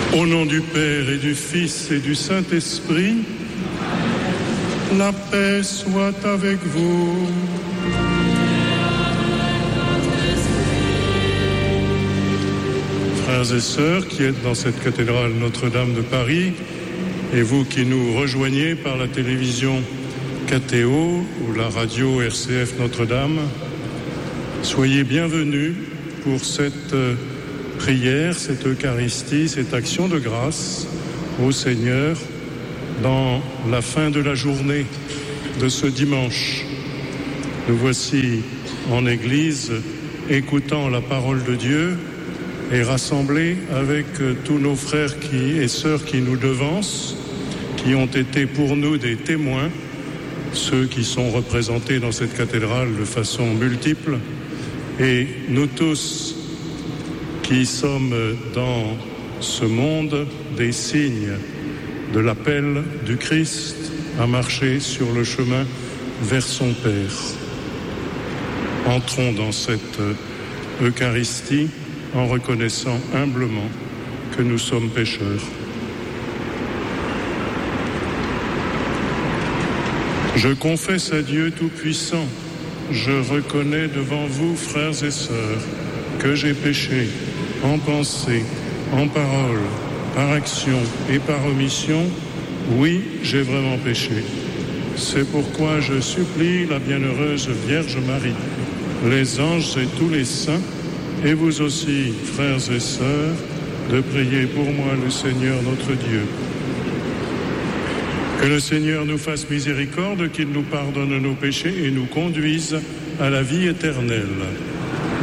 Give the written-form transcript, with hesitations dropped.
Au nom du Père et du Fils et du Saint-Esprit, la paix soit avec vous. Frères et sœurs qui êtes dans cette cathédrale Notre-Dame de Paris, et vous qui nous rejoignez par la télévision KTO ou la radio RCF Notre-Dame, soyez bienvenus pour cette prière, cette Eucharistie, cette action de grâce au Seigneur dans la fin de la journée de ce dimanche. Nous voici en Église écoutant la parole de Dieu et rassemblés avec tous nos frères et sœurs qui nous devancent, qui ont été pour nous des témoins, ceux qui sont représentés dans cette cathédrale de façon multiple, et nous tous qui sommes dans ce monde des signes de l'appel du Christ à marcher sur le chemin vers son Père. Entrons dans cette Eucharistie en reconnaissant humblement que nous sommes pécheurs. Je confesse à Dieu Tout-Puissant, je reconnais devant vous, frères et sœurs, que j'ai péché en pensée, en parole, par action et par omission. Oui, j'ai vraiment péché. C'est pourquoi je supplie la bienheureuse Vierge Marie, les anges et tous les saints, et vous aussi, frères et sœurs, de prier pour moi le Seigneur notre Dieu. Que le Seigneur nous fasse miséricorde, qu'il nous pardonne nos péchés et nous conduise à la vie éternelle.